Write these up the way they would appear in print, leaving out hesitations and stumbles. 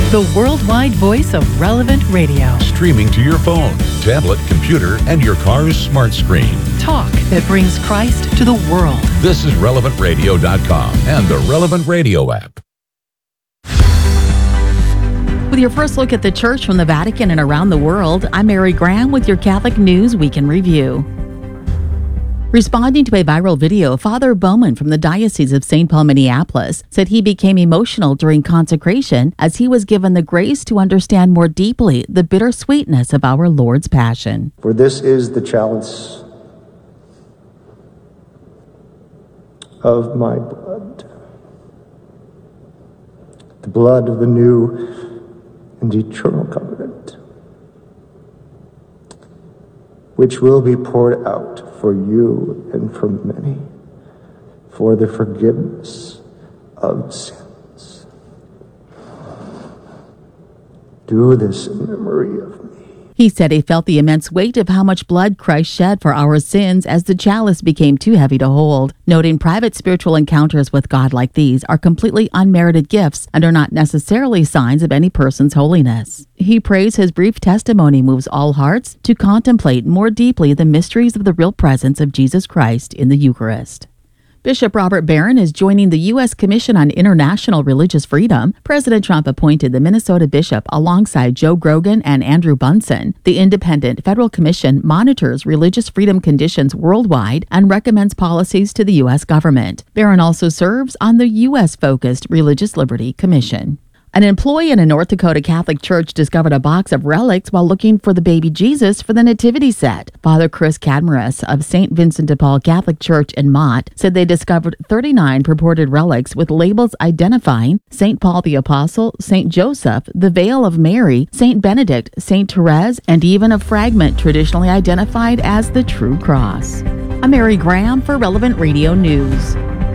the worldwide voice of Relevant Radio. Streaming to your phone, tablet, computer, and your car's smart screen. Talk that brings Christ to the world. This is RelevantRadio.com and the Relevant Radio app. With your first look at the church from the Vatican and around the world, I'm Mary Graham with your Catholic News Week in Review. Responding to a viral video, Father Bowman from the Diocese of St. Paul, Minneapolis, said he became emotional during consecration as he was given the grace to understand more deeply the bittersweetness of our Lord's Passion. For this is the chalice of my blood, the blood of the new and eternal covenant, which will be poured out for you and for many, for the forgiveness of sins. Do this in memory of me. He said he felt the immense weight of how much blood Christ shed for our sins as the chalice became too heavy to hold, noting private spiritual encounters with God like these are completely unmerited gifts and are not necessarily signs of any person's holiness. He prays his brief testimony moves all hearts to contemplate more deeply the mysteries of the real presence of Jesus Christ in the Eucharist. Bishop Robert Barron is joining the U.S. Commission on International Religious Freedom. President Trump appointed the Minnesota bishop alongside Joe Grogan and Andrew Bunson. The independent federal commission monitors religious freedom conditions worldwide and recommends policies to the U.S. government. Barron also serves on the U.S.-focused Religious Liberty Commission. An employee in a North Dakota Catholic church discovered a box of relics while looking for the baby Jesus for the nativity set. Father Chris Cadmaris of St. Vincent de Paul Catholic Church in Mott said they discovered 39 purported relics with labels identifying St. Paul the Apostle, St. Joseph, the Veil of Mary, St. Benedict, St. Therese, and even a fragment traditionally identified as the True Cross. I'm Mary Graham for Relevant Radio News.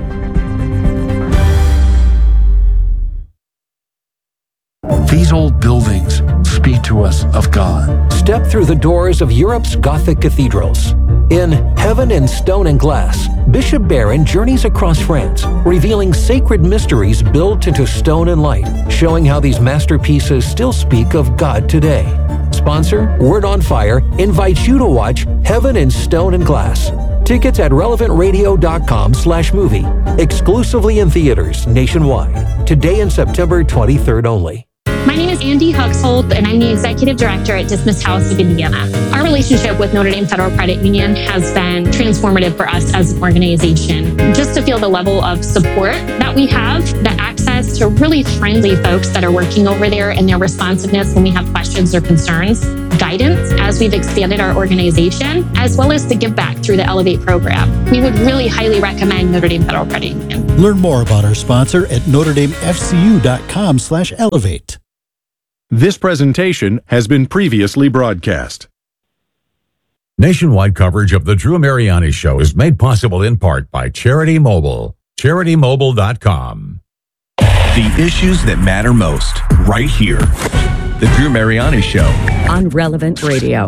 These old buildings speak to us of God. Step through the doors of Europe's Gothic cathedrals. In Heaven in Stone and Glass, Bishop Barron journeys across France, revealing sacred mysteries built into stone and light, showing how these masterpieces still speak of God today. Sponsor, Word on Fire, invites you to watch Heaven in Stone and Glass. Tickets at relevantradio.com/movie. Exclusively in theaters nationwide. Today and September 23rd only. My name is Andy Huxhold, and I'm the Executive Director at Dismiss House of Indiana. Our relationship with Notre Dame Federal Credit Union has been transformative for us as an organization. Just to feel the level of support that we have, the access to really friendly folks that are working over there and their responsiveness when we have questions or concerns, guidance as we've expanded our organization, as well as the give back through the Elevate program. We would really highly recommend Notre Dame Federal Credit Union. Learn more about our sponsor at NotreDameFCU.com/elevate. This presentation has been previously broadcast. Nationwide coverage of the Drew Mariani Show is made possible in part by Charity Mobile. CharityMobile.com. The issues that matter most, right here. The Drew Mariani Show. On Relevant Radio.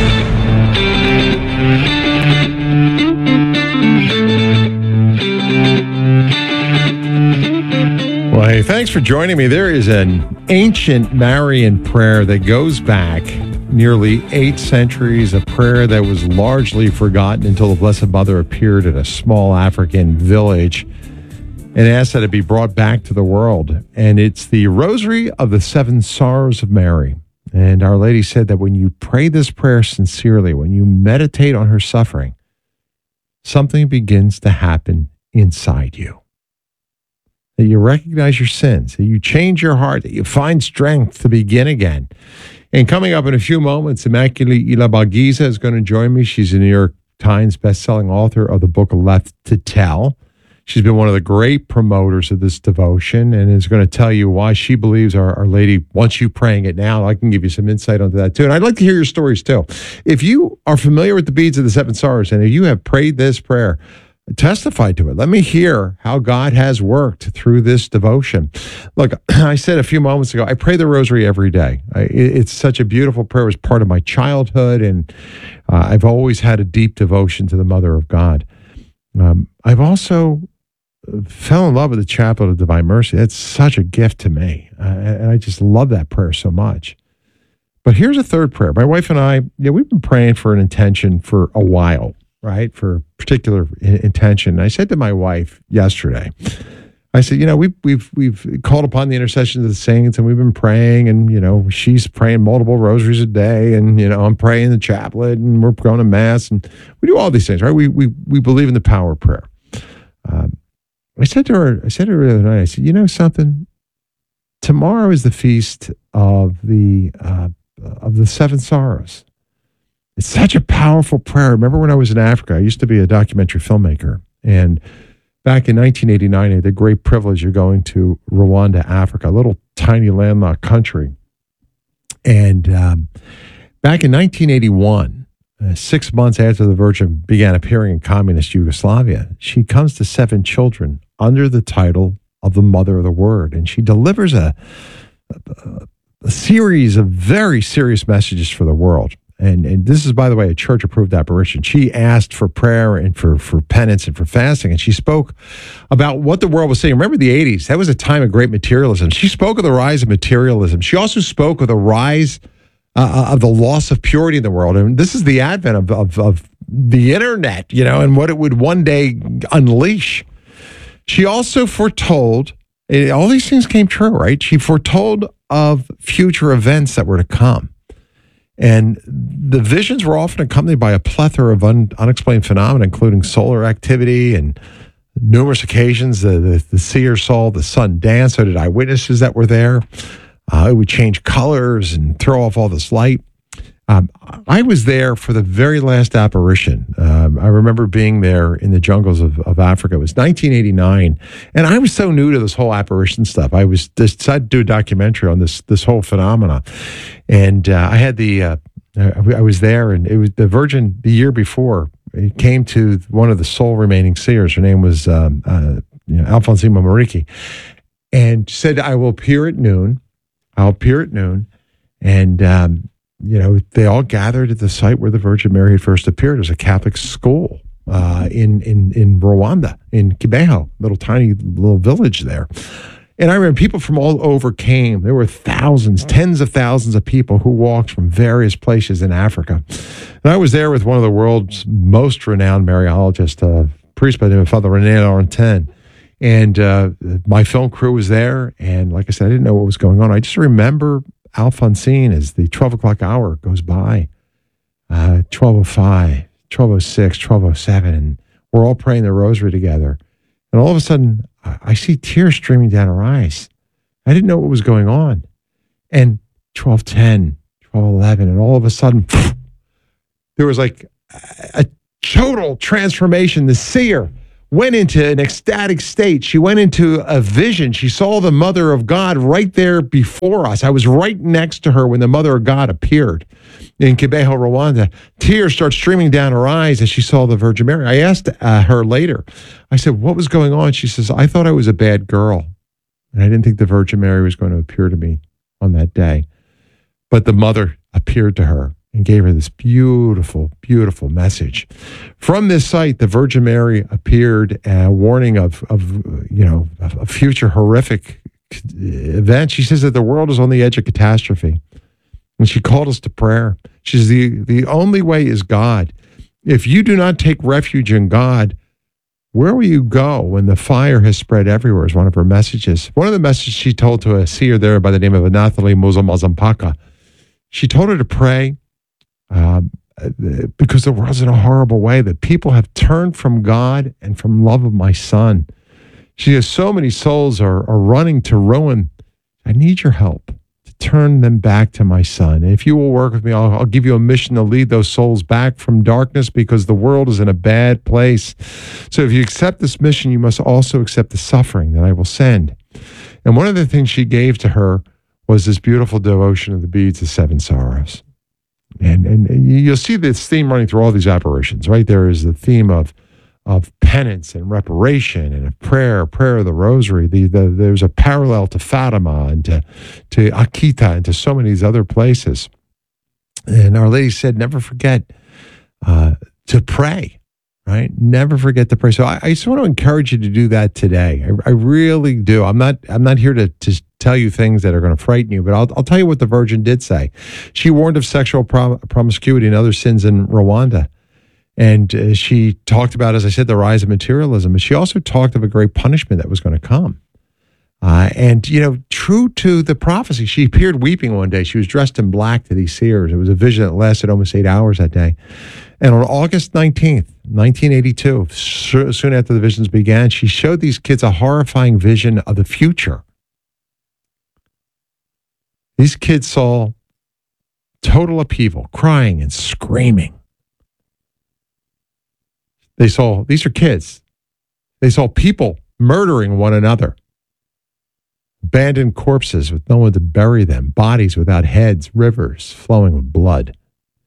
Well, hey, thanks for joining me. There is an ancient Marian prayer that goes back nearly 8 centuries, a prayer that was largely forgotten until the Blessed Mother appeared at a small African village and asked that it be brought back to the world. And it's the Rosary of the Seven Sorrows of Mary. And Our Lady said that when you pray this prayer sincerely, when you meditate on her suffering, something begins to happen inside you. That you recognize your sins, that you change your heart, that you find strength to begin again. And coming up in a few moments, Immaculée Ilibagiza is going to join me. She's a New York Times bestselling author of the book Left to Tell. She's been one of the great promoters of this devotion and is going to tell you why she believes Our Lady wants you praying it now. I can give you some insight onto that too. And I'd like to hear your stories too. If you are familiar with the beads of the Seven Sorrows and if you have prayed this prayer, testify to it. Let me hear how God has worked through this devotion. Look, I said a few moments ago, I pray the rosary every day. It's such a beautiful prayer. It was part of my childhood, and I've always had a deep devotion to the Mother of God. I've also fell in love with the Chaplet of Divine Mercy. That's such a gift to me. And I just love that prayer so much. But here's a third prayer. My wife and I, we've been praying for an intention for a while, right? For a particular intention. And I said to my wife yesterday, I said, we've called upon the intercession of the saints, and we've been praying, and, she's praying multiple rosaries a day, and, I'm praying the chaplet, and we're going to mass, and we do all these things, right? We believe in the power of prayer. I said to her the other night, I said, you know something? Tomorrow is the feast of the Seven Sorrows. It's such a powerful prayer. I remember when I was in Africa, I used to be a documentary filmmaker, and back in 1989, I had the great privilege of going to Rwanda, Africa, a little tiny landlocked country. And back in 1981, 6 months after the Virgin began appearing in communist Yugoslavia, she comes to 7 children under the title of the Mother of the Word. And she delivers a series of very serious messages for the world. And this is, by the way, a church-approved apparition. She asked for prayer and for penance and for fasting, and she spoke about what the world was saying. Remember the 80s? That was a time of great materialism. She spoke of the rise of materialism. She also spoke of the rise of the loss of purity in the world. And this is the advent of the internet, and what it would one day unleash. She also foretold, all these things came true, right? She foretold of future events that were to come. And the visions were often accompanied by a plethora of unexplained phenomena, including solar activity, and numerous occasions the seer saw the sun dance. So did eyewitnesses that were there. It would change colors and throw off all this light. I was there for the very last apparition. I remember being there in the jungles of Africa. It was 1989, and I was so new to this whole apparition stuff. I was decided to do a documentary on this whole phenomena, and I had I was there, and it was the Virgin the year before. It came to one of the sole remaining seers. Her name was Alfonsina Mariki, and said, "I will appear at noon. I'll appear at noon," and they all gathered at the site where the Virgin Mary had first appeared. It was a Catholic school in Rwanda, in Kibeho, tiny little village there. And I remember people from all over came. There were thousands, tens of thousands of people who walked from various places in Africa. And I was there with one of the world's most renowned Mariologists, a priest by the name of Father René Laurentin. And my film crew was there. And like I said, I didn't know what was going on. I just remember Alphonsine as the 12 o'clock hour goes by, 12:05, 12:06, 12:07, and we're all praying the rosary together. And all of a sudden, I see tears streaming down her eyes. I didn't know what was going on. And 12:10, 12:11, and all of a sudden, there was like a total transformation. The seer went into an ecstatic state. She went into a vision. She saw the Mother of God right there before us. I was right next to her when the Mother of God appeared in Kibeho, Rwanda. Tears start streaming down her eyes as she saw the Virgin Mary. I asked her later, I said, what was going on? She says, I thought I was a bad girl, and I didn't think the Virgin Mary was going to appear to me on that day. But the Mother appeared to her and gave her this beautiful, beautiful message. From this site, the Virgin Mary appeared, warning of a future horrific event. She says that the world is on the edge of catastrophe. And she called us to prayer. She says, the only way is God. If you do not take refuge in God, where will you go when the fire has spread everywhere, is one of her messages. One of the messages she told to a seer there by the name of Nathalie Muzomazampaka, she told her to pray because the world's in a horrible way, that people have turned from God and from love of my Son. She says, so many souls are running to ruin. I need your help to turn them back to my Son. And if you will work with me, I'll give you a mission to lead those souls back from darkness, because the world is in a bad place. So if you accept this mission, you must also accept the suffering that I will send. And one of the things she gave to her was this beautiful devotion of the beads of seven sorrows. And you'll see this theme running through all these apparitions, right? There is the theme of penance and reparation and of prayer of the rosary. There's a parallel to Fatima and to Akita and to so many of these other places. And Our Lady said, never forget to pray. right? Never forget to pray. So I just want to encourage you to do that today. I really do. I'm not here to tell you things that are going to frighten you, but I'll tell you what the Virgin did say. She warned of sexual promiscuity and other sins in Rwanda. And she talked about, as I said, the rise of materialism. But she also talked of a great punishment that was going to come. And, true to the prophecy, she appeared weeping one day. She was dressed in black to these seers. It was a vision that lasted almost 8 hours that day. And on August 19th, 1982, soon after the visions began, she showed these kids a horrifying vision of the future. These kids saw total upheaval, crying and screaming. These are kids. They saw people murdering one another. Abandoned corpses with no one to bury them, bodies without heads, rivers flowing with blood.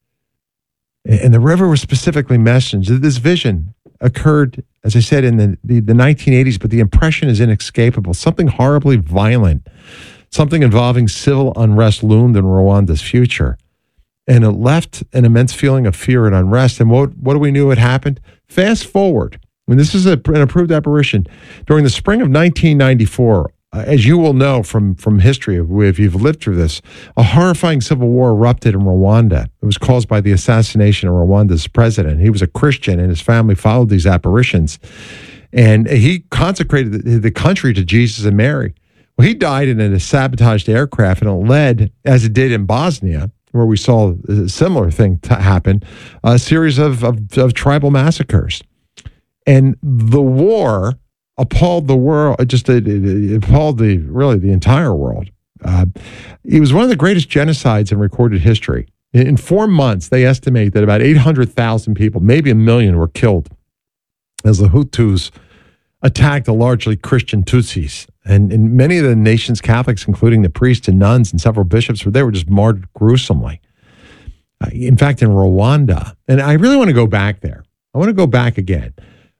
And the river was specifically mentioned. This vision occurred, as I said, in the 1980s, but the impression is inescapable. Something horribly violent, something involving civil unrest loomed in Rwanda's future. And it left an immense feeling of fear and unrest. And what do we knew had happened? Fast forward, when this is an approved apparition, during the spring of 1994, as you will know from history, if you've lived through this, a horrifying civil war erupted in Rwanda. It was caused by the assassination of Rwanda's president. He was a Christian, and his family followed these apparitions. And he consecrated the country to Jesus and Mary. Well, he died in a sabotaged aircraft, and it led, as it did in Bosnia, where we saw a similar thing happen, a series of tribal massacres. And the war appalled the world, it appalled the entire world. It was one of the greatest genocides in recorded history. In 4 months, they estimate that about 800,000 people, maybe 1 million, were killed as the Hutus attacked the largely Christian Tutsis. And many of the nation's Catholics, including the priests and nuns and several bishops, they were just martyred gruesomely. In fact, in Rwanda, and I really want to go back there. I want to go back again.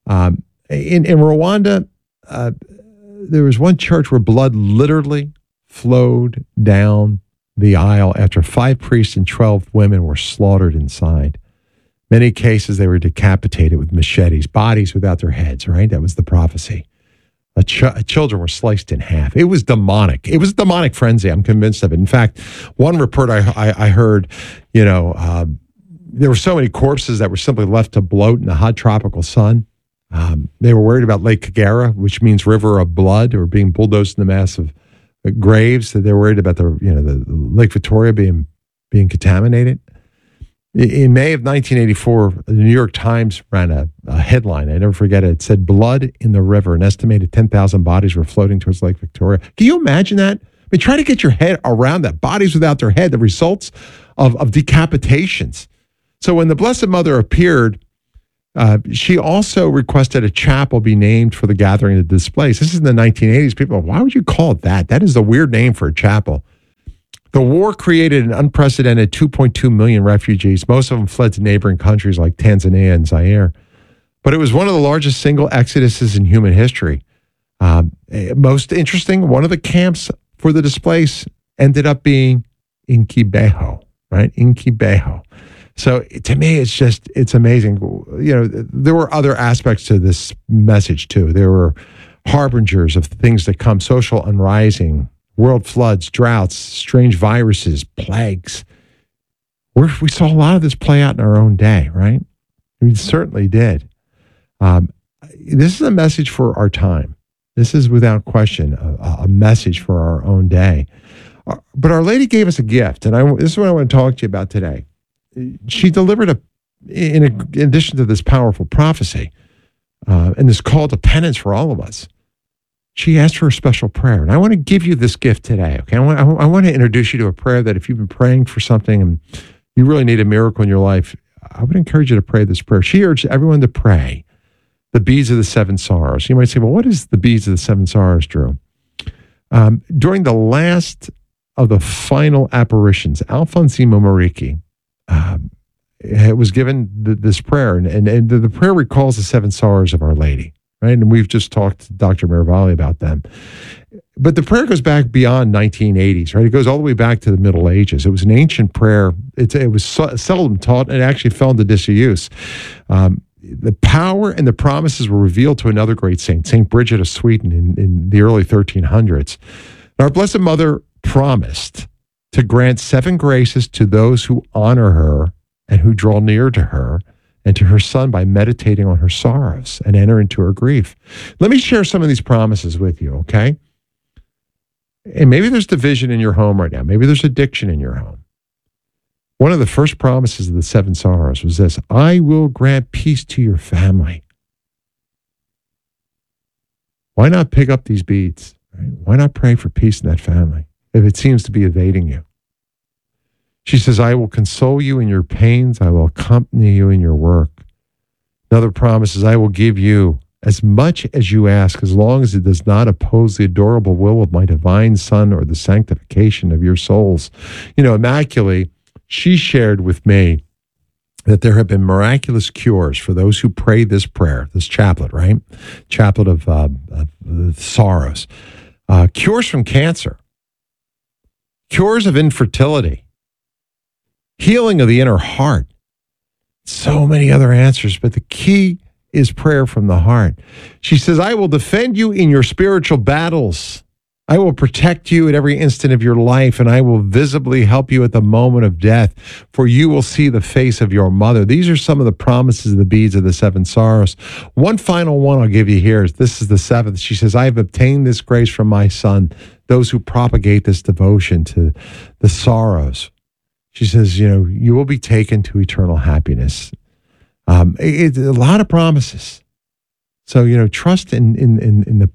In Rwanda, there was one church where blood literally flowed down the aisle after 5 priests and 12 women were slaughtered inside. Many cases, they were decapitated with machetes, bodies without their heads, right? That was the prophecy. Children were sliced in half. It was demonic. It was a demonic frenzy. I'm convinced of it. In fact, one report I heard, there were so many corpses that were simply left to bloat in the hot tropical sun. They were worried about Lake Kagera, which means river of blood, or being bulldozed in the massive graves. That they were worried about the Lake Victoria being contaminated. In May of 1984, the New York Times ran a headline. I never forget it. It said, "Blood in the river." An estimated 10,000 bodies were floating towards Lake Victoria. Can you imagine that? I mean, try to get your head around that. Bodies without their head, the results of decapitations. So when the Blessed Mother appeared, she also requested a chapel be named for the gathering of the displaced. This is in the 1980s. People, why would you call it that? That is a weird name for a chapel. The war created an unprecedented 2.2 million refugees. Most of them fled to neighboring countries like Tanzania and Zaire. But it was one of the largest single exoduses in human history. Most interesting, one of the camps for the displaced ended up being in Kibeho, right? In Kibeho. So to me, it's amazing. There were other aspects to this message too. There were harbingers of things that come: social unrising, world floods, droughts, strange viruses, plagues. We saw a lot of this play out in our own day, right? We certainly did. This is a message for our time. This is without question a message for our own day. But Our Lady gave us a gift, and this is what I want to talk to you about today. She delivered in addition to this powerful prophecy and this call to penance for all of us, she asked for a special prayer. And I want to give you this gift today, okay? I want to introduce you to a prayer that if you've been praying for something and you really need a miracle in your life, I would encourage you to pray this prayer. She urged everyone to pray the beads of the 7 sorrows. You might say, well, what is the beads of the 7 sorrows, Drew? During the last of the final apparitions, Alfonsino Maricchi was given this prayer, and the prayer recalls the 7 sorrows of Our Lady, right? And we've just talked to Dr. Mirvalli about them. But the prayer goes back beyond 1980s, right? It goes all the way back to the Middle Ages. It was an ancient prayer. It was seldom taught, and it actually fell into disuse. the power and the promises were revealed to another great saint, St. Bridget of Sweden, in the early 1300s. And our Blessed Mother promised to grant 7 graces to those who honor her and who draw near to her and to her Son by meditating on her sorrows and enter into her grief. Let me share some of these promises with you, okay? And maybe there's division in your home right now. Maybe there's addiction in your home. One of the first promises of the 7 sorrows was this: I will grant peace to your family. Why not pick up these beads? Right? Why not pray for peace in that family if it seems to be evading you? She says, I will console you in your pains. I will accompany you in your work. Another promise is, I will give you as much as you ask, as long as it does not oppose the adorable will of my divine Son or the sanctification of your souls. You know, Immaculate, she shared with me that there have been miraculous cures for those who pray this prayer, this chaplet, right? Chaplet of sorrows. Cures from cancer. Cures of infertility. Healing of the inner heart. So many other answers, but the key is prayer from the heart. She says, I will defend you in your spiritual battles. I will protect you at every instant of your life, and I will visibly help you at the moment of death, for you will see the face of your mother. These are some of the promises of the beads of the 7 sorrows. One final one I'll give you here. This is the 7th. She says, I have obtained this grace from my Son, those who propagate this devotion to the sorrows. She says, you will be taken to eternal happiness. It's a lot of promises. So, trust in the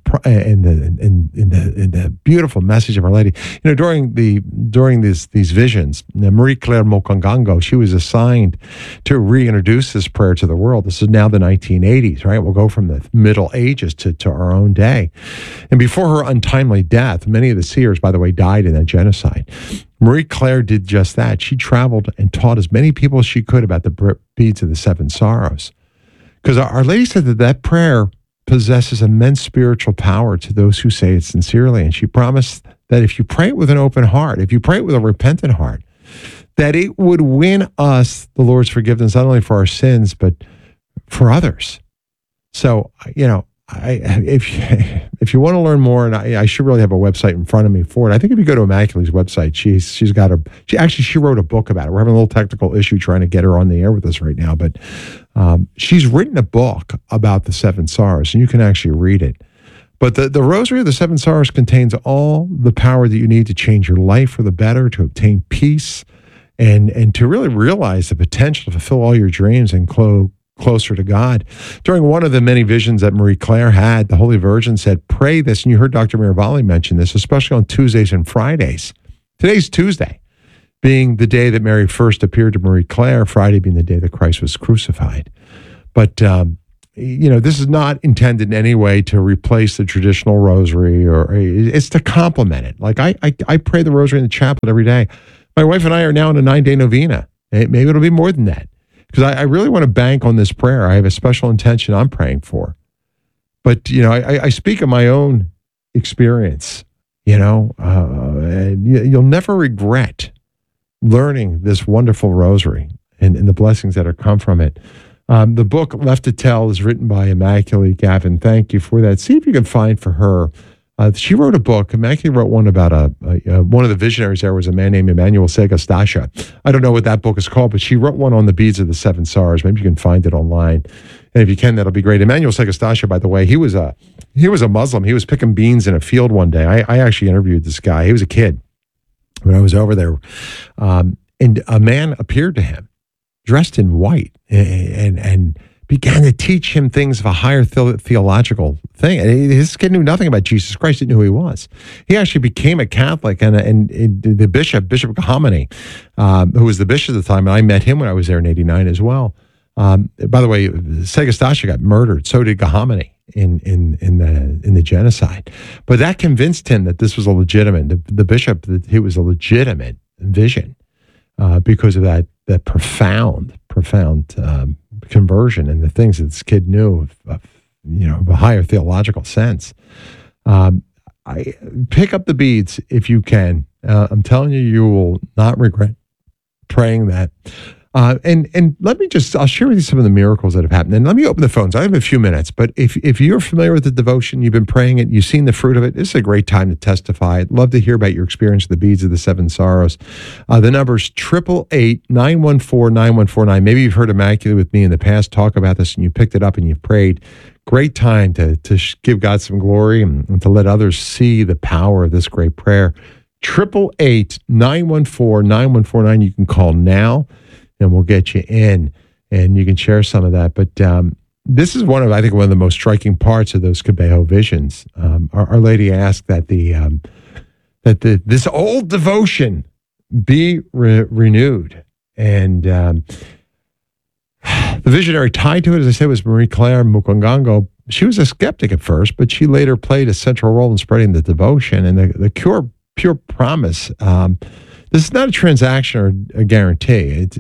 beautiful message of Our Lady. During these visions, Marie Claire Mokongango, she was assigned to reintroduce this prayer to the world. This is now the 1980s, right? We'll go from the Middle Ages to our own day. And before her untimely death, many of the seers, by the way, died in that genocide. Marie Claire did just that. She traveled and taught as many people as she could about the beads of the 7 sorrows. Because Our Lady said that prayer possesses immense spiritual power to those who say it sincerely. And she promised that if you pray it with an open heart, if you pray it with a repentant heart, that it would win us the Lord's forgiveness, not only for our sins, but for others. So, if you want to learn more, and I should really have a website in front of me for it. I think if you go to Immaculate's website, she wrote a book about it. We're having a little technical issue trying to get her on the air with us right now, but she's written a book about the 7 sorrows, and you can actually read it. But the Rosary of the 7 sorrows contains all the power that you need to change your life for the better, to obtain peace, and to really realize the potential to fulfill all your dreams and closer to God. During one of the many visions that Marie Claire had, the Holy Virgin said, pray this, and you heard Dr. Miravalli mention this, especially on Tuesdays and Fridays. Today's Tuesday, being the day that Mary first appeared to Marie Claire, Friday being the day that Christ was crucified. But, this is not intended in any way to replace the traditional rosary, or it's to complement it. Like I pray the rosary in the chaplet every day. My wife and I are now in a 9-day novena. Maybe it'll be more than that. Because I really want to bank on this prayer. I have a special intention I'm praying for. But, I speak of my own experience, and you'll never regret learning this wonderful rosary and the blessings that have come from it. The book Left to Tell is written by Immaculate. Gavin, thank you for that. See if you can find for her. She wrote a book. Immaculate wrote one about one of the visionaries there was a man named Emmanuel Segastasha. I don't know what that book is called, but she wrote one on the beads of the 7 sorrows. Maybe you can find it online. And if you can, that'll be great. Emmanuel Segastasha, by the way, he was a Muslim. He was picking beans in a field one day. I actually interviewed this guy. He was a kid when I was over there. And a man appeared to him dressed in white and began to teach him things of a higher theological thing. And this kid knew nothing about Jesus Christ, didn't know who he was. He actually became a Catholic, and the Bishop Gahamani, who was the bishop at the time, and I met him when I was there in '89 as well. By the way, Segastasha got murdered. So did Gahamani in the genocide. But that convinced him that this was a legitimate, the bishop, that he was a legitimate vision because of that profound conversion and the things that this kid knew of a higher theological sense. I pick up the beads if you can. I'm telling you, you will not regret praying that. And let me I'll share with you some of the miracles that have happened. And let me open the phones. I have a few minutes, but if you're familiar with the devotion, you've been praying it, you've seen the fruit of it, this is a great time to testify. I'd love to hear about your experience of the beads of the seven sorrows. The number's 888-914-9149. Maybe you've heard Immaculate with me in the past talk about this and you picked it up and you've prayed. Great time to give God some glory and to let others see the power of this great prayer. 888-914-9149. You can call now and we'll get you in and you can share some of that. But this is one of the most striking parts of those Kibeho visions. Our Lady asked that this old devotion be renewed. And the visionary tied to it, as I said, was Marie Claire Mukongango. She was a skeptic at first, but she later played a central role in spreading the devotion and the pure promise. This is not a transaction or a guarantee. It's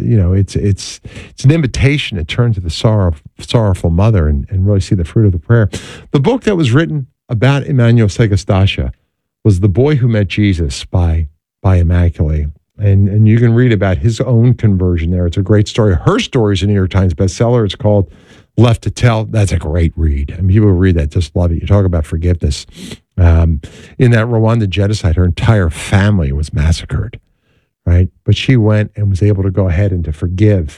an invitation to turn to the sorrowful mother and really see the fruit of the prayer. The book that was written about Emmanuel Segastasha was The Boy Who Met Jesus by Immaculate. And you can read about his own conversion there. It's a great story. Her story is a New York Times bestseller. It's called Left to Tell. That's a great read. I mean, people who read that just love it. You talk about forgiveness. In that Rwanda genocide, her entire family was massacred, right? But she went and was able to go ahead and to forgive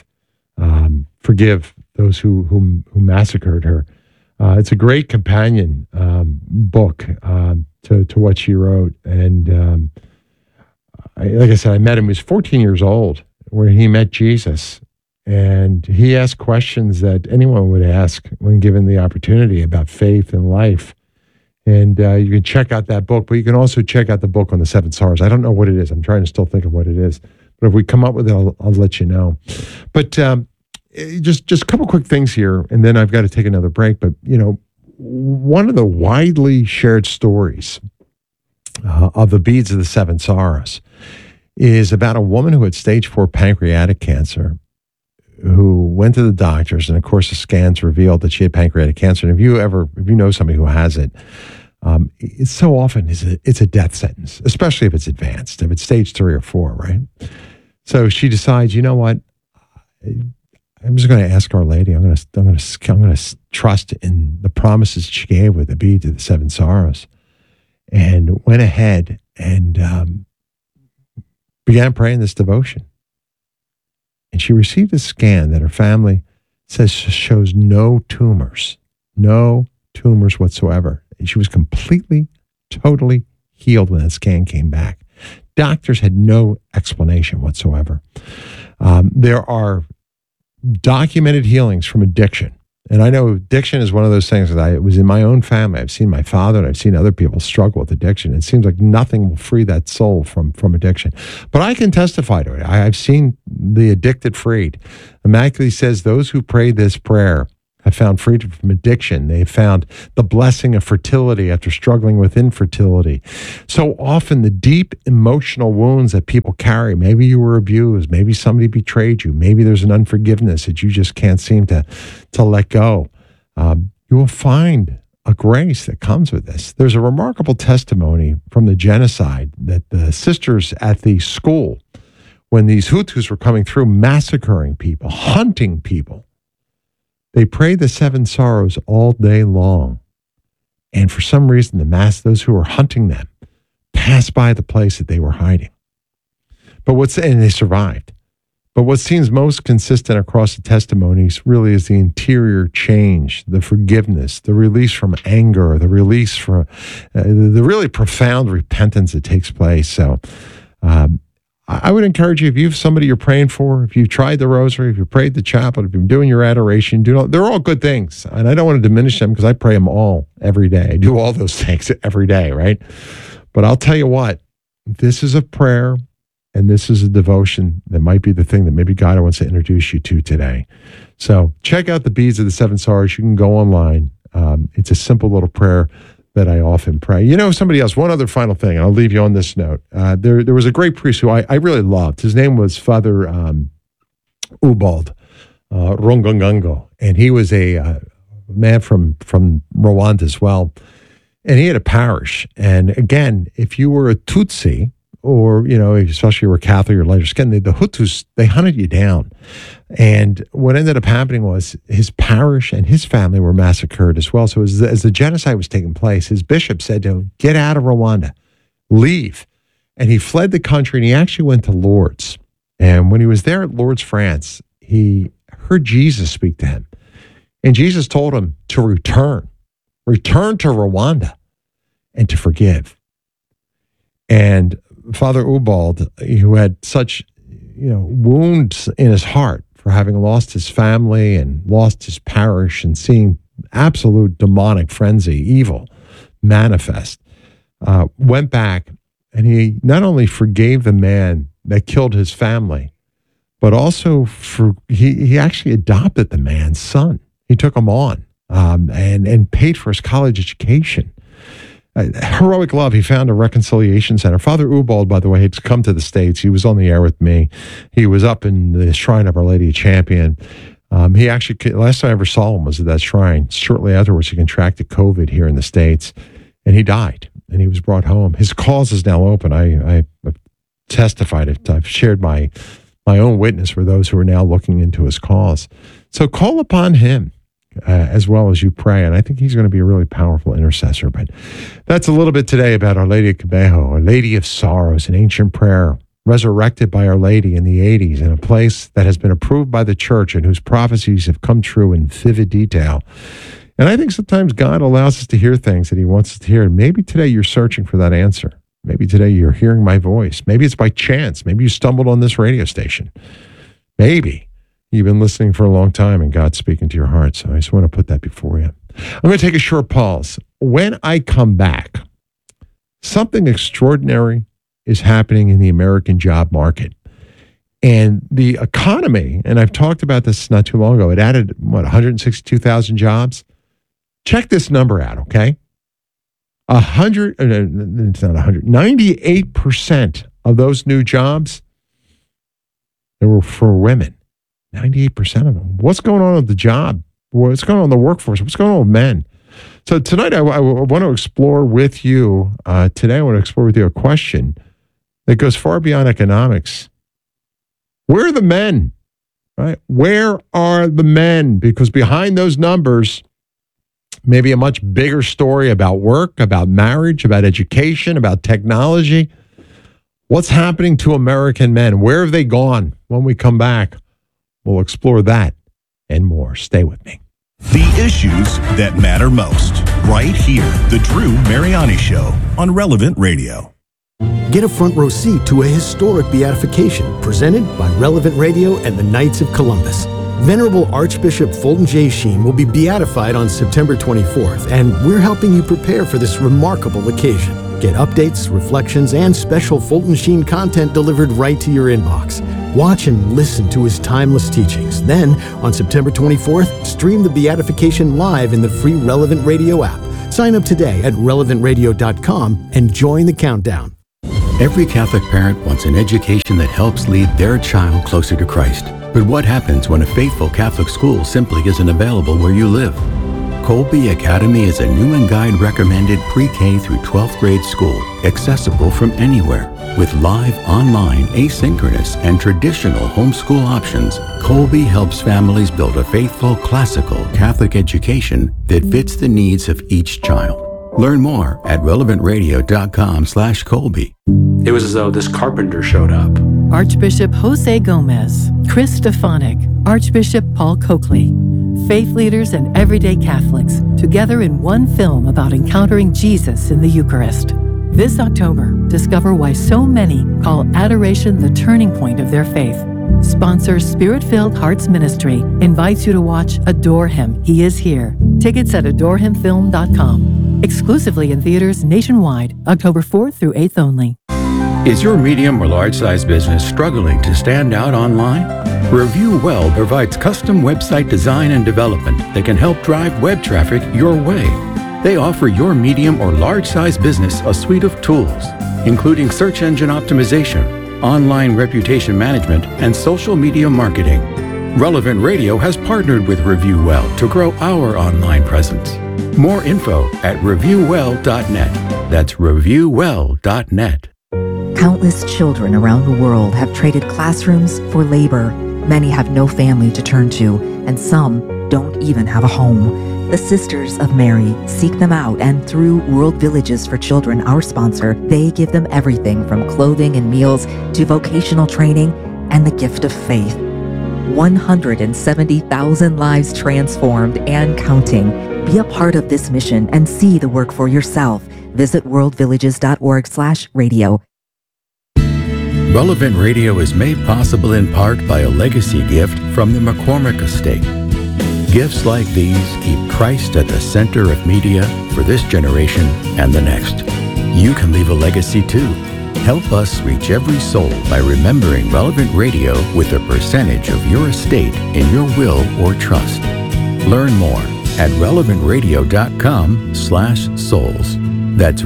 those who massacred her. It's a great companion book to what she wrote. And like I said, I met him. He was 14 years old, where he met Jesus. And he asked questions that anyone would ask when given the opportunity about faith and life. And you can check out that book, but you can also check out the book on the seven sorrows. I don't know what it is. I'm trying to still think of what it is. But if we come up with it, I'll let you know. But just a couple quick things here, and then I've got to take another break. But, one of the widely shared stories of the beads of the seven sorrows is about a woman who had stage 4 pancreatic cancer, who went to the doctors, and of course the scans revealed that she had pancreatic cancer. And if you know somebody who has it, it's so often it's a death sentence, especially if it's advanced, if it's stage 3 or 4, right? So she decides, you know what? I'm just going to ask Our Lady. I'm going to trust in the promises she gave with the beads of the seven sorrows, and went ahead and began praying this devotion. And she received a scan that her family says shows no tumors whatsoever. And she was completely, totally healed when that scan came back. Doctors had no explanation whatsoever. There are documented healings from addiction. And I know addiction is one of those things that it was in my own family. I've seen my father and I've seen other people struggle with addiction. It seems like nothing will free that soul from addiction. But I can testify to it. I've seen the addicted freed. Immaculate says those who pray this prayer have found freedom from addiction. They've found the blessing of fertility after struggling with infertility. So often the deep emotional wounds that people carry, maybe you were abused, maybe somebody betrayed you, maybe there's an unforgiveness that you just can't seem to let go. You will find a grace that comes with this. There's a remarkable testimony from the genocide that the sisters at the school, when these Hutus were coming through massacring people, hunting people, they prayed the seven sorrows all day long. And for some reason, those who were hunting them passed by the place that they were hiding. And they survived. But what seems most consistent across the testimonies really is the interior change, the forgiveness, the release from anger, the release from the really profound repentance that takes place. So I would encourage you, if you have somebody you're praying for, if you've tried the rosary, if you prayed the chaplet, if you're doing your adoration, they're all good things. And I don't want to diminish them because I pray them all every day. I do all those things every day, right? But I'll tell you what, this is a prayer and this is a devotion that might be the thing that maybe God wants to introduce you to today. So check out the beads of the seven sorrows. You can go online. It's a simple little prayer that I often pray. Somebody else, one other final thing, and I'll leave you on this note. There was a great priest who I really loved. His name was Father Ubald Rongongango, and he was a man from Rwanda as well. And he had a parish. And again, if you were a Tutsi, or, especially you were Catholic or lighter skin, the Hutus, they hunted you down. And what ended up happening was his parish and his family were massacred as well. So as the genocide was taking place, his bishop said to him, get out of Rwanda, leave. And he fled the country, and he actually went to Lourdes. And when he was there at Lourdes, France, he heard Jesus speak to him. And Jesus told him to return to Rwanda and to forgive. And Father Ubald, who had such, wounds in his heart for having lost his family and lost his parish and seeing absolute demonic frenzy, evil manifest, went back, and he not only forgave the man that killed his family, but also he actually adopted the man's son. He took him on and paid for his college education. Heroic love. He found a reconciliation center. Father Ubald, by the way, had come to the States. He was on the air with me. He was up in the Shrine of Our Lady of Champion. He actually, last time I ever saw him was at that shrine. Shortly afterwards, he contracted COVID here in the States, and he died, and he was brought home. His cause is now open. I testified. I've shared my own witness for those who are now looking into his cause. So call upon him as well as you pray, and I think he's going to be a really powerful intercessor. But that's a little bit today about Our Lady of Kibeho, Our Lady of Sorrows, an ancient prayer resurrected by Our Lady in the 80s in a place that has been approved by the church and whose prophecies have come true in vivid detail. And I think sometimes God allows us to hear things that he wants us to hear. And maybe today you're searching for that answer. Maybe today you're hearing my voice. Maybe it's by chance. Maybe you stumbled on this radio station. Maybe you've been listening for a long time and God's speaking to your heart. So I just want to put that before you. I'm going to take a short pause. When I come back, something extraordinary is happening in the American job market. And the economy, and I've talked about this not too long ago, it added, 162,000 jobs? Check this number out, okay? 98% of those new jobs, they were for women. 98% of them. What's going on with the job? What's going on in the workforce? What's going on with men? So tonight, I want to explore with you, a question that goes far beyond economics. Where are the men? Right? Where are the men? Because behind those numbers, maybe a much bigger story about work, about marriage, about education, about technology. What's happening to American men? Where have they gone? When we come back, we'll explore that and more. Stay with me. The issues that matter most, right here. The Drew Mariani Show on Relevant Radio. Get a front row seat to a historic beatification presented by Relevant Radio and the Knights of Columbus. Venerable Archbishop Fulton J. Sheen will be beatified on September 24th, and we're helping you prepare for this remarkable occasion. Get updates, reflections, and special Fulton Sheen content delivered right to your inbox. Watch and listen to his timeless teachings. Then, on September 24th, stream the beatification live in the free Relevant Radio app. Sign up today at relevantradio.com and join the countdown. Every Catholic parent wants an education that helps lead their child closer to Christ. But what happens when a faithful Catholic school simply isn't available where you live? Colby Academy is a Newman Guide recommended pre-K through 12th grade school, accessible from anywhere. With live, online, asynchronous, and traditional homeschool options, Colby helps families build a faithful, classical Catholic education that fits the needs of each child. Learn more at relevantradio.com/Colby. It was as though this carpenter showed up. Archbishop Jose Gomez, Chris Stefanik, Archbishop Paul Coakley, faith leaders and everyday Catholics, together in one film about encountering Jesus in the Eucharist. This October, discover why so many call adoration the turning point of their faith. Sponsor Spirit-Filled Hearts Ministry invites you to watch Adore Him, He Is Here. Tickets at adorehimfilm.com. Exclusively in theaters nationwide, October 4th through 8th only. Is your medium or large size business struggling to stand out online? Review Well provides custom website design and development that can help drive web traffic your way. They offer your medium or large size business a suite of tools, including search engine optimization, online reputation management, and social media marketing. Relevant Radio has partnered with Review Well to grow our online presence. More info at reviewwell.net. That's reviewwell.net. Countless children around the world have traded classrooms for labor. Many have no family to turn to, and some don't even have a home. The Sisters of Mary seek them out, and through World Villages for Children, our sponsor, they give them everything from clothing and meals to vocational training and the gift of faith. 170,000 lives transformed and counting. Be a part of this mission and see the work for yourself. Visit worldvillages.org/radio. Relevant Radio is made possible in part by a legacy gift from the McCormick Estate. Gifts like these keep Christ at the center of media for this generation and the next. You can leave a legacy too. Help us reach every soul by remembering Relevant Radio with a percentage of your estate in your will or trust. Learn more at relevantradio.com/souls. That's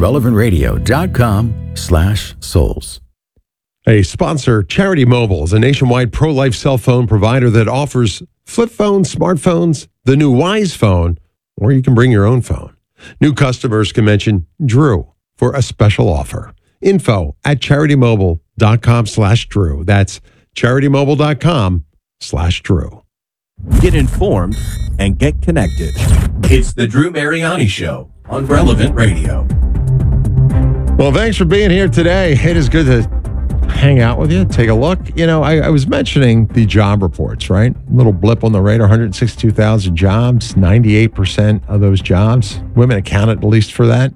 relevantradio.com/souls. A sponsor, Charity Mobile, is a nationwide pro-life cell phone provider that offers flip phones, smartphones, the new Wise phone, or you can bring your own phone. New customers can mention Drew for a special offer. Info at CharityMobile.com/Drew. That's CharityMobile.com/Drew. Get informed and get connected. It's the Drew Mariani Show on Relevant Radio. Well, thanks for being here today. It is good to hang out with you, take a look. You know, I was mentioning the job reports, right? Little blip on the radar, 162,000 jobs, 98% of those jobs. Women accounted at least for that.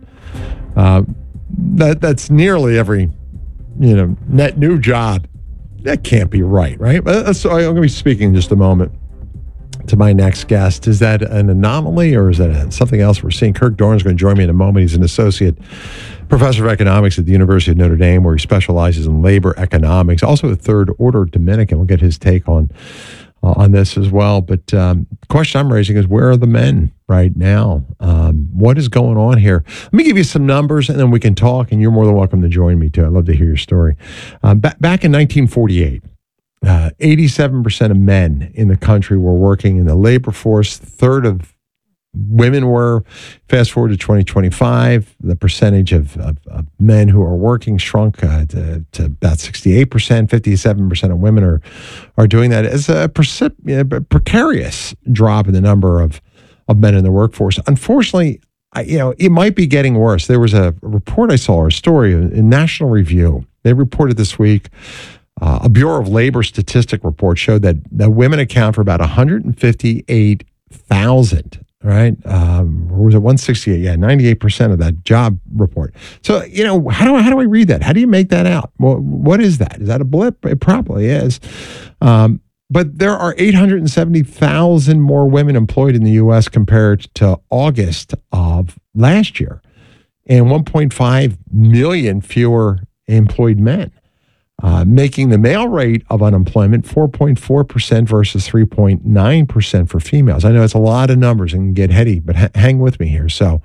That's nearly every, net new job. That can't be right? So I'm going to be speaking in just a moment to my next guest. Is that an anomaly or is that something else we're seeing? Kirk Doran is going to join me in a moment. He's an associate professor of economics at the University of Notre Dame, where he specializes in labor economics. Also a third order Dominican. We'll get his take on this as well. But the question I'm raising is, where are the men right now? What is going on here? Let me give you some numbers and then we can talk, and you're more than welcome to join me too. I'd love to hear your story. Back in 1948, 87% of men in the country were working in the labor force. A third of women were. Fast forward to 2025, the percentage of men who are working shrunk to about 68%. 57% of women are doing that. It's a precarious drop in the number of men in the workforce. Unfortunately, it might be getting worse. There was a report I saw, or a story in National Review. They reported this week, a Bureau of Labor statistic report showed that women account for about 158,000, right? Or was it 168? Yeah, 98% of that job report. So, how do I read that? How do you make that out? Well, what is that? Is that a blip? It probably is. But there are 870,000 more women employed in the U.S. compared to August of last year, and 1.5 million fewer employed men. Making the male rate of unemployment 4.4% versus 3.9% for females. I know it's a lot of numbers and can get heady, but hang with me here. So,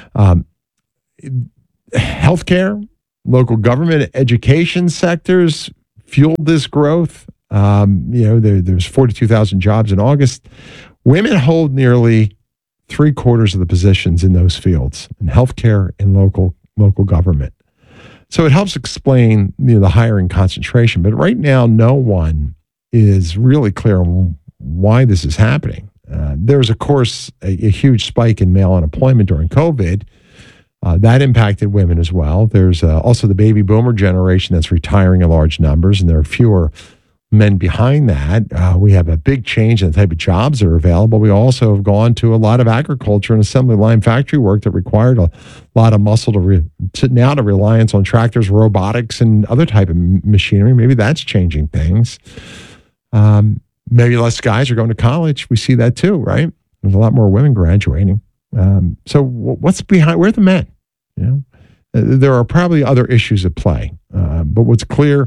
healthcare, local government, education sectors fueled this growth. There's 42,000 jobs in August. Women hold nearly 3/4 of the positions in those fields, in healthcare and local government. So it helps explain the hiring concentration. But right now, no one is really clear on why this is happening. There's, of course, a huge spike in male unemployment during COVID. That impacted women as well. There's also the baby boomer generation that's retiring in large numbers, and there are fewer men behind that. We have a big change in the type of jobs that are available. We also have gone to a lot of agriculture and assembly line factory work that required a lot of muscle to reliance on tractors, robotics, and other type of machinery. Maybe that's changing things. Maybe less guys are going to college. We see that too, right? There's a lot more women graduating. So what's behind? Where are the men? There are probably other issues at play. But what's clear,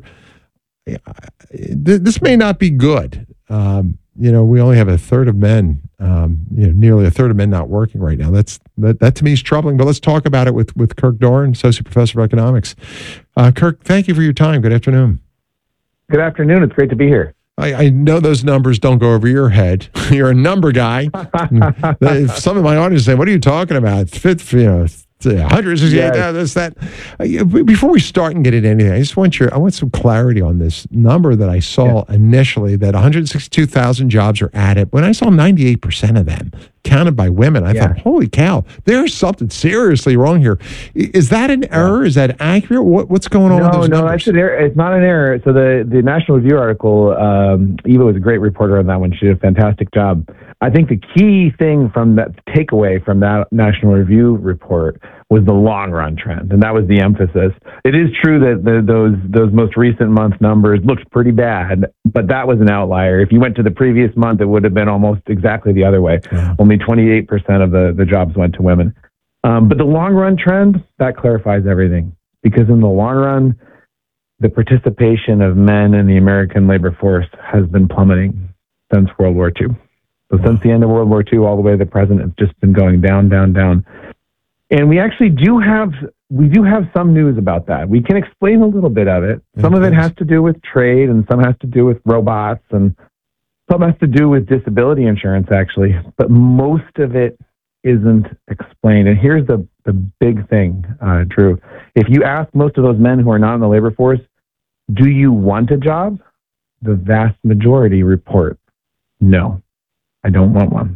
this may not be good. We only have a third of men, nearly a third of men not working right now. That to me is troubling. But let's talk about it with Kirk Doran, Associate Professor of Economics. Kirk, thank you for your time. Good afternoon. Good afternoon. It's great to be here. I know those numbers don't go over your head. You're a number guy. Some of my audience say, "What are you talking about? 168,000, this, that. Before we start and get into anything, I want some clarity on this number that I saw initially, that 162,000 jobs are added. When I saw 98% of them counted by women, I thought, holy cow, there's something seriously wrong here. Is that an error? Is that accurate? What's going on with those numbers? That's an error. It's not an error. So the National Review article, Eva was a great reporter on that one. She did a fantastic job. I think the key thing from that takeaway from that National Review report was the long run trend, and that was the emphasis. It is true that those most recent month numbers looked pretty bad, but that was an outlier. If you went to the previous month, it would have been almost exactly the other way. Yeah. Only 28% of the jobs went to women. But the long run trend, that clarifies everything, because in the long run, the participation of men in the American labor force has been plummeting since World War II. So since the end of World War II all the way to the present, it's just been going down, down, down. And we actually do have some news about that. We can explain a little bit of it. Some of it has to do with trade, and some has to do with robots, and some has to do with disability insurance, actually. But most of it isn't explained. And here's the big thing, Drew. If you ask most of those men who are not in the labor force, do you want a job? The vast majority report, no, I don't want one.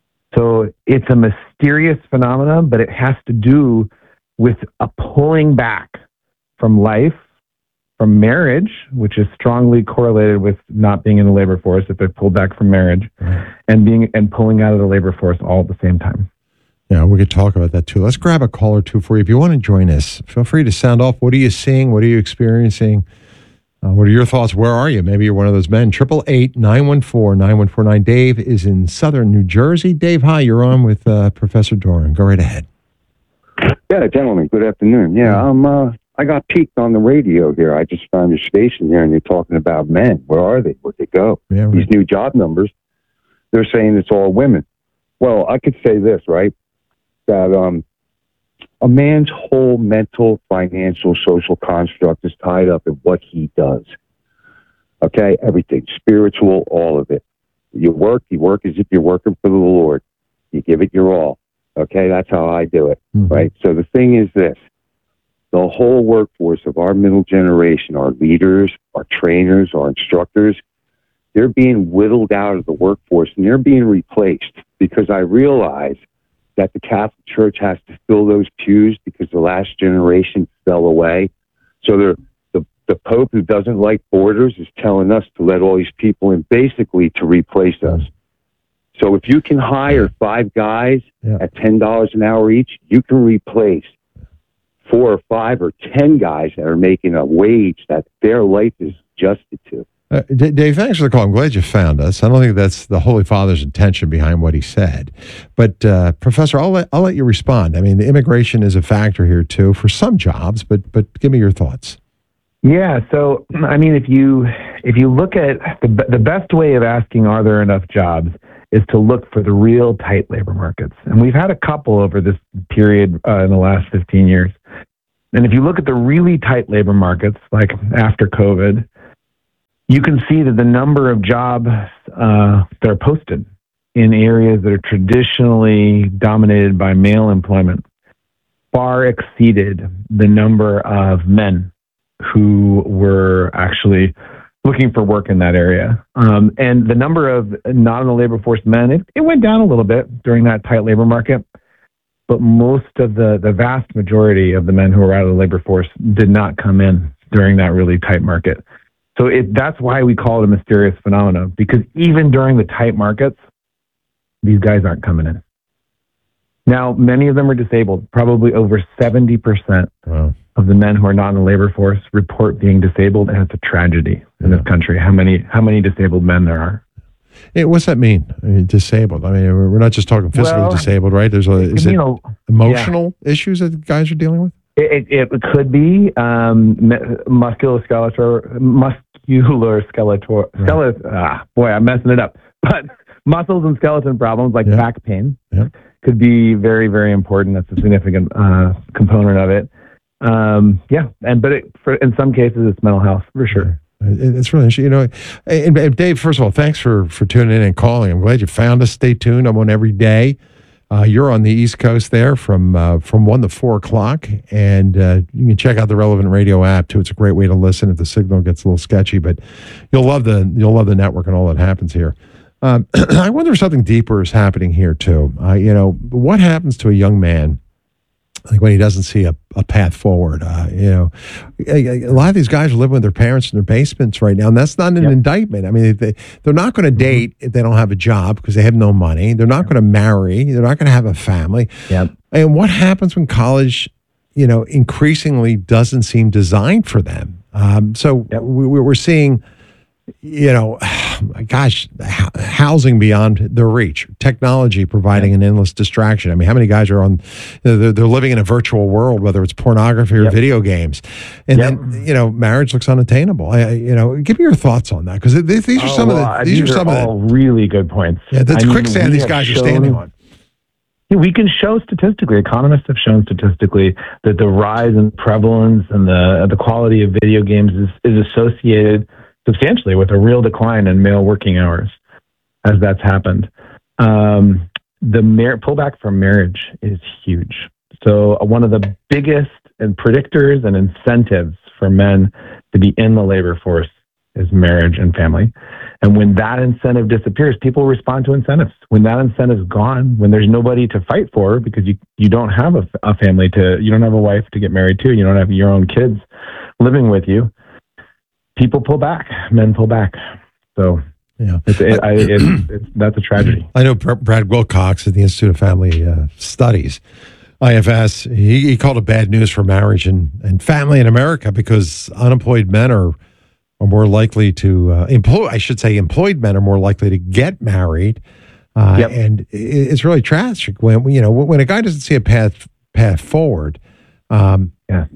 So it's a mysterious phenomenon, but it has to do with a pulling back from life, from marriage, which is strongly correlated with not being in the labor force if they pull back from marriage, and pulling out of the labor force all at the same time. Yeah, we could talk about that too. Let's grab a call or two for you. If you want to join us, feel free to sound off. What are you seeing? What are you experiencing? What are your thoughts? Where are you? Maybe you're one of those men. 888-914-9149. Dave is in southern New Jersey. Dave, hi. You're on with Professor Doran. Go right ahead. Yeah, gentlemen. Good afternoon. Yeah, I got peaked on the radio here. I just found your station here, and you're talking about men. Where are they? Where'd they go? Yeah, right. These new job numbers, they're saying it's all women. Well, I could say this, right? That a man's whole mental, financial, social construct is tied up in what he does. Okay? Everything. Spiritual, all of it. You work as if you're working for the Lord. You give it your all. Okay? That's how I do it. Mm-hmm. Right? So the thing is this. The whole workforce of our middle generation, our leaders, our trainers, our instructors, they're being whittled out of the workforce, and they're being replaced, because I realize that the Catholic Church has to fill those pews because the last generation fell away. So the Pope, who doesn't like borders, is telling us to let all these people in, basically to replace us. So if you can hire 5 guys at $10 an hour each, you can replace 4 or 5 or 10 guys that are making a wage that their life is adjusted to. Dave, thanks for the call. I'm glad you found us. I don't think that's the Holy Father's intention behind what he said. But, Professor, I'll let you respond. I mean, the immigration is a factor here, too, for some jobs, but give me your thoughts. Yeah, so, I mean, if you look at the best way of asking, are there enough jobs, is to look for the real tight labor markets. And we've had a couple over this period in the last 15 years. And if you look at the really tight labor markets, like after COVID, you can see that the number of jobs that are posted in areas that are traditionally dominated by male employment far exceeded the number of men who were actually looking for work in that area. And the number of not in the labor force men, it went down a little bit during that tight labor market, but most of the vast majority of the men who were out of the labor force did not come in during that really tight market. So that's why we call it a mysterious phenomenon, because even during the tight markets, these guys aren't coming in. Now, many of them are disabled. Probably over 70% of the men who are not in the labor force report being disabled, and it's a tragedy in this country how many disabled men there are. Hey, what's that mean? I mean, disabled. I mean, we're not just talking physically disabled, right? Is it emotional issues that guys are dealing with? It could be musculoskeletal. Boy, I'm messing it up. But muscles and skeleton problems like back pain could be very, very important. That's a significant component of it. But in some cases, it's mental health for sure. It's really interesting. You know, and Dave, first of all, thanks for tuning in and calling. I'm glad you found us. Stay tuned. I'm on every day. You're on the East Coast there from 1 to 4 o'clock, and you can check out the Relevant Radio app too. It's a great way to listen if the signal gets a little sketchy, but you'll love the network and all that happens here. I wonder if something deeper is happening here too. What happens to a young man like when he doesn't see a path forward? A lot of these guys are living with their parents in their basements right now, and that's not an indictment. I mean, they're not going to date if they don't have a job because they have no money. They're not going to marry. They're not going to have a family. Yep. And what happens when college, increasingly doesn't seem designed for them? We're seeing, housing beyond their reach, technology providing an endless distraction. I mean, how many guys are on, they're living in a virtual world, whether it's pornography or video games. And then, marriage looks unattainable. Give me your thoughts on that. Because these are some of the really good points. Yeah, that's quicksand these guys are standing on. We can show statistically, economists have shown statistically that the rise in prevalence and the quality of video games is associated substantially with a real decline in male working hours as that's happened. The pullback from marriage is huge. So one of the biggest predictors and incentives for men to be in the labor force is marriage and family. And when that incentive disappears, people respond to incentives. When that incentive is gone, when there's nobody to fight for because you don't have a family you don't have a wife to get married to, you don't have your own kids living with you, people pull back, men pull back. So that's a tragedy. I know Brad Wilcox at the Institute of Family Studies, IFS, he called it bad news for marriage and family in America because unemployed men are more likely to employed men are more likely to get married. And it's really tragic when a guy doesn't see a path forward. I think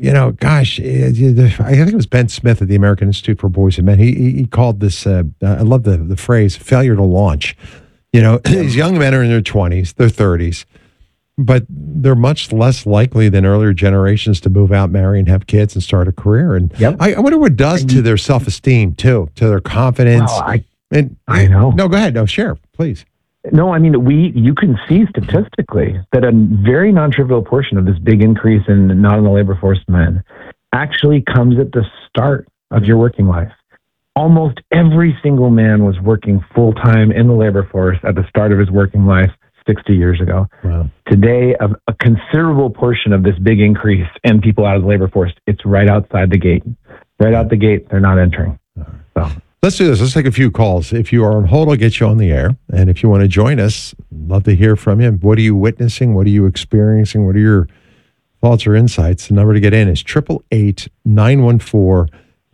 it was Ben Smith at the American Institute for Boys and Men. He called this, I love the phrase, failure to launch. These young men are in their 20s, their 30s, but they're much less likely than earlier generations to move out, marry, and have kids and start a career. And I wonder what it does to their self-esteem, too, to their confidence. Well, I know. No, go ahead. No, share, please. No, I mean, you can see statistically that a very non-trivial portion of this big increase in not in the labor force men actually comes at the start of your working life. Almost every single man was working full-time in the labor force at the start of his working life 60 years ago. Wow. Today, a considerable portion of this big increase in people out of the labor force, it's right outside the gate. Right out the gate, they're not entering. So. Let's do this. Let's take a few calls. If you are on hold, I'll get you on the air. And if you want to join us, love to hear from you. What are you witnessing? What are you experiencing? What are your thoughts or insights? The number to get in is 888-914-9149.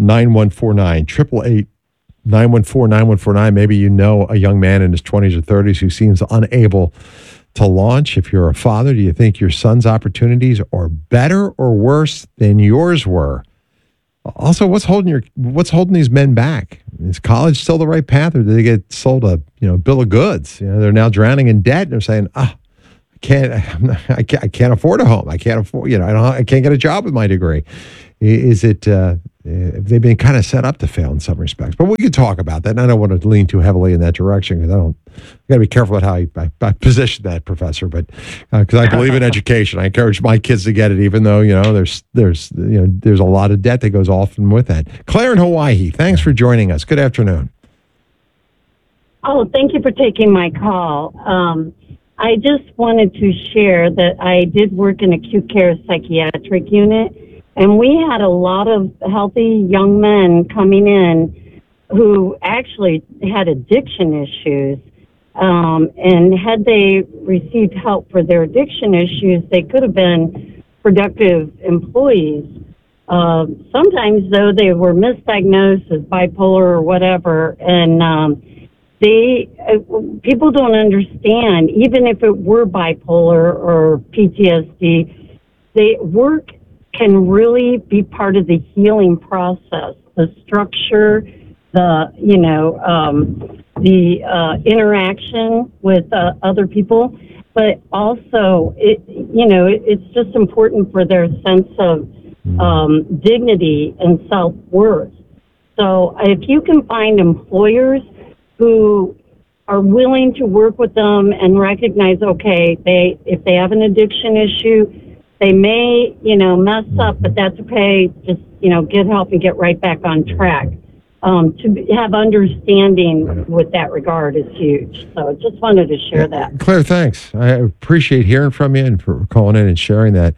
888-914-9149. Maybe you know a young man in his 20s or 30s who seems unable to launch. If you're a father, do you think your son's opportunities are better or worse than yours were? Also, what's holding these men back? Is college still the right path, or do they get sold a bill of goods? They're now drowning in debt, and they're saying, I can't afford a home. I can't afford, I can't get a job with my degree. Is it? They've been kind of set up to fail in some respects, but we could talk about that. And I don't want to lean too heavily in that direction because I got to be careful with how I position that, Professor. But because I believe in education, I encourage my kids to get it, even though there's a lot of debt that goes often with that. Claire in Hawaii, thanks for joining us. Good afternoon. Oh, thank you for taking my call. I just wanted to share that I did work in acute care psychiatric unit. And we had a lot of healthy young men coming in who actually had addiction issues. And had they received help for their addiction issues, they could have been productive employees. Sometimes, though, they were misdiagnosed as bipolar or whatever. And people don't understand, even if it were bipolar or PTSD, work can really be part of the healing process. The structure, the interaction with other people, but also it's just important for their sense of dignity and self-worth. So if you can find employers who are willing to work with them and recognize, okay, if they have an addiction issue, they may, mess up, but that's okay. Just, get help and get right back on track. To have understanding with that regard is huge. So just wanted to share that. Claire, thanks. I appreciate hearing from you and for calling in and sharing that.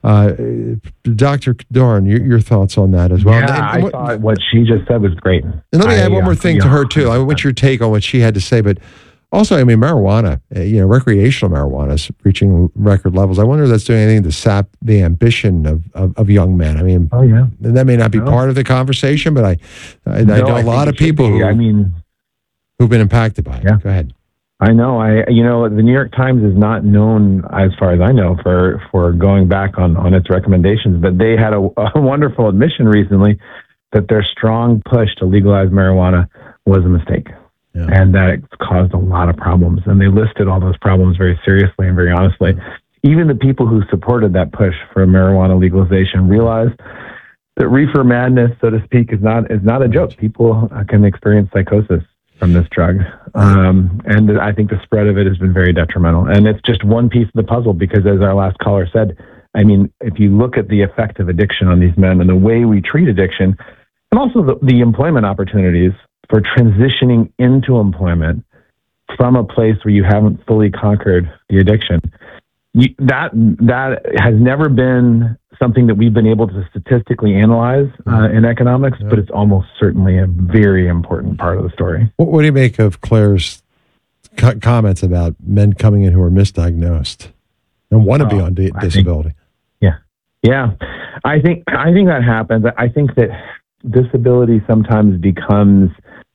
Dr. Dorn, your thoughts on that as well. Yeah, I thought what she just said was great. And let me add one more thing to her, too. I want your take on what she had to say, but also, marijuana, recreational marijuana is reaching record levels. I wonder if that's doing anything to sap the ambition of young men. That may not be part of the conversation, but I know a lot of people who've been impacted by it. Yeah. Go ahead. I know. The New York Times is not known, as far as I know, for going back on its recommendations, but they had a wonderful admission recently that their strong push to legalize marijuana was a mistake. Yeah. And that it's caused a lot of problems. And they listed all those problems very seriously and very honestly. Even the people who supported that push for marijuana legalization realized that reefer madness, so to speak, is not a joke. People can experience psychosis from this drug. And I think the spread of it has been very detrimental. And it's just one piece of the puzzle because, as our last caller said, if you look at the effect of addiction on these men and the way we treat addiction, and also the employment opportunities for transitioning into employment from a place where you haven't fully conquered the addiction. That has never been something that we've been able to statistically analyze in economics, but it's almost certainly a very important part of the story. What do you make of Claire's comments about men coming in who are misdiagnosed and want to be on disability? Yeah. I think that happens. I think that disability sometimes becomes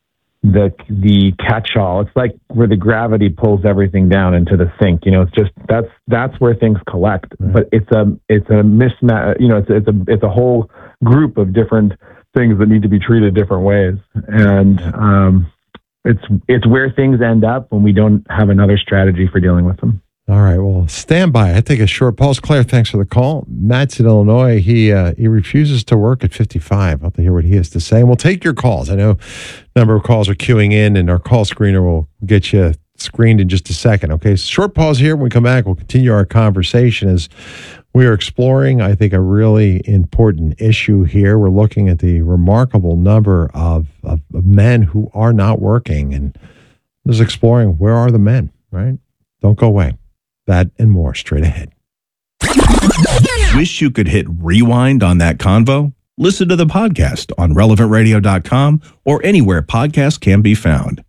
the catch-all. It's like where the gravity pulls everything down into the sink. It's just that's where things collect. Right. But it's a mismatch. It's a whole group of different things that need to be treated different ways, and it's where things end up when we don't have another strategy for dealing with them. All right, well, stand by. I take a short pause. Claire, thanks for the call. Matt's in Illinois. He refuses to work at 55. I'll have to hear what he has to say. And we'll take your calls. I know a number of calls are queuing in, and our call screener will get you screened in just a second. Okay, so short pause here. When we come back, we'll continue our conversation as we are exploring, I think, a really important issue here. We're looking at the remarkable number of men who are not working and just exploring where are the men, right? Don't go away. That and more straight ahead. Wish you could hit rewind on that convo? Listen to the podcast on relevantradio.com or anywhere podcasts can be found.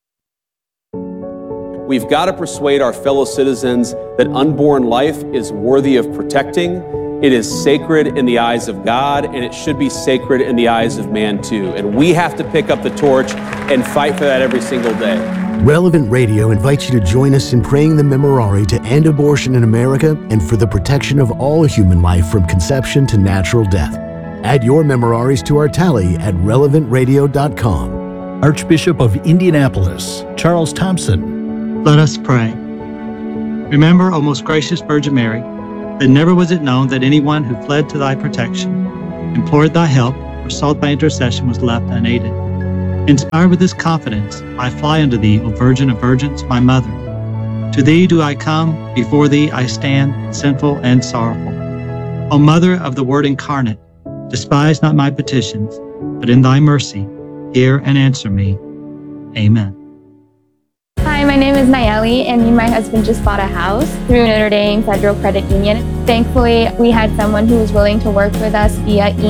We've got to persuade our fellow citizens that unborn life is worthy of protecting. It is sacred in the eyes of God, and it should be sacred in the eyes of man too. And we have to pick up the torch and fight for that every single day. Relevant Radio invites you to join us in praying the Memorare to end abortion in America and for the protection of all human life from conception to natural death. Add your Memoraries to our tally at relevantradio.com. Archbishop of Indianapolis, Charles Thompson. Let us pray. Remember, O most gracious Virgin Mary, that never was it known that anyone who fled to thy protection, implored thy help, or sought thy intercession was left unaided. Inspired with this confidence, I fly unto thee, O Virgin of Virgins, my mother. To thee do I come, before thee I stand, sinful and sorrowful. O Mother of the Word incarnate, despise not my petitions, but in thy mercy, hear and answer me. Amen. Hi, my name is Nayeli, and me and my husband just bought a house through Notre Dame Federal Credit Union. Thankfully, we had someone who was willing to work with us via email.